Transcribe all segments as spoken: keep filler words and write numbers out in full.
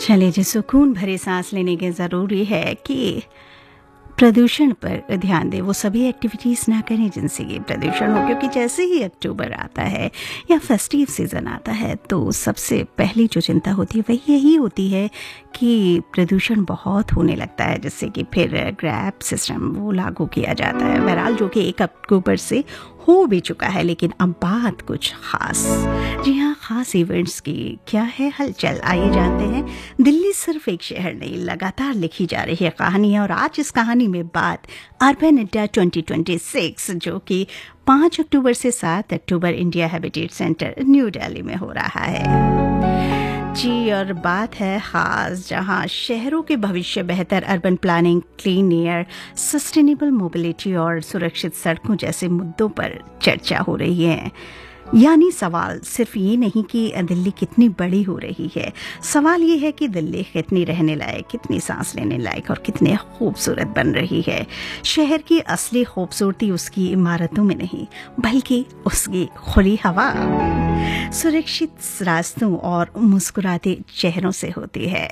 चले जी, सुकून भरी सांस लेने के ज़रूरी है कि प्रदूषण पर ध्यान दें। वो सभी एक्टिविटीज़ ना करें जिनसे ये प्रदूषण हो, क्योंकि जैसे ही अक्टूबर आता है या फेस्टिव सीज़न आता है तो सबसे पहली जो चिंता होती है वही यही होती है कि प्रदूषण बहुत होने लगता है, जिससे कि फिर ग्रैब सिस्टम वो लागू किया जाता है। बहरहाल जो कि एक अक्टूबर से हो भी चुका है, लेकिन अब बात कुछ खास। जी हाँ, खास इवेंट्स की क्या है हलचल, आइए जानते हैं। दिल्ली सिर्फ एक शहर नहीं, लगातार लिखी जा रही है कहानी है, और आज इस कहानी में बात urban India twenty twenty six जो कि पाँच अक्टूबर से सात अक्टूबर India habitat centre new Delhi में हो रहा है जी। और बात है खास, जहां शहरों के भविष्य, बेहतर urban planning, clean air, sustainable mobility और सुरक्षित सड़कों जैसे मुद्दों पर चर्चा हो रही है। यानी सवाल सिर्फ ये नहीं कि दिल्ली कितनी बड़ी हो रही है, सवाल ये है कि दिल्ली कितनी रहने लायक, कितनी सांस लेने लायक और कितने खूबसूरत बन रही है। शहर की असली खूबसूरती उसकी इमारतों में नहीं, बल्कि उसकी खुली हवा, सुरक्षित रास्तों और मुस्कुराते चेहरों से होती है।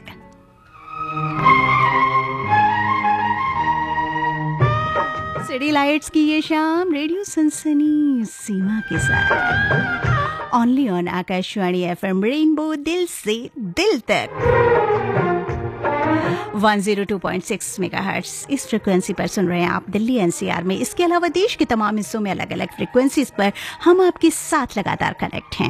सिटी लाइट्स की ये शाम, रेडियो सनसनी सीमा के साथ, only on Akashvani FM rainbow, दिल से दिल तक one zero two point six megahertz इस फ्रिक्वेंसी पर सुन रहे हैं आप दिल्ली एनसीआर में। इसके अलावा देश के तमाम हिस्सों में अलग अलग फ्रिक्वेंसीज पर हम आपके साथ लगातार कनेक्ट हैं।